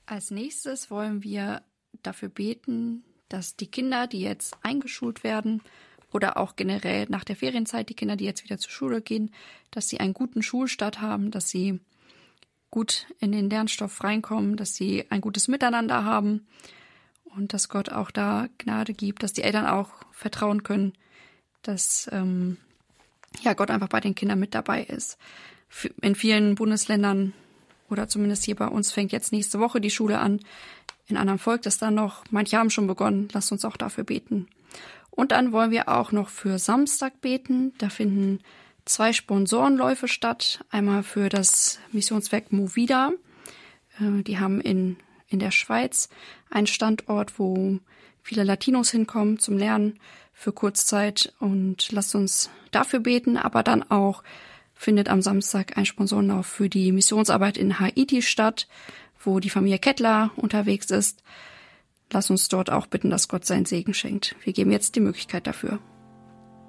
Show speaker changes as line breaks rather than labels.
Als nächstes wollen wir dafür beten, dass die Kinder, die jetzt eingeschult werden oder auch generell nach der Ferienzeit, die Kinder, die jetzt wieder zur Schule gehen, dass sie einen guten Schulstart haben, dass sie gut in den Lernstoff reinkommen, dass sie ein gutes Miteinander haben und dass Gott auch da Gnade gibt, dass die Eltern auch vertrauen können, dass Gott einfach bei den Kindern mit dabei ist. In vielen Bundesländern oder zumindest hier bei uns fängt jetzt nächste Woche die Schule an. In anderen folgt es dann noch. Manche haben schon begonnen. Lasst uns auch dafür beten. Und dann wollen wir auch noch für Samstag beten. Da finden 2 Sponsorenläufe statt. Einmal für das Missionswerk Movida. Die haben in der Schweiz einen Standort, wo viele Latinos hinkommen zum Lernen für Kurzzeit. Und lasst uns dafür beten. Aber dann auch findet am Samstag ein Sponsorenlauf für die Missionsarbeit in Haiti statt, wo die Familie Kettler unterwegs ist. Lass uns dort auch bitten, dass Gott seinen Segen schenkt. Wir geben jetzt die Möglichkeit dafür.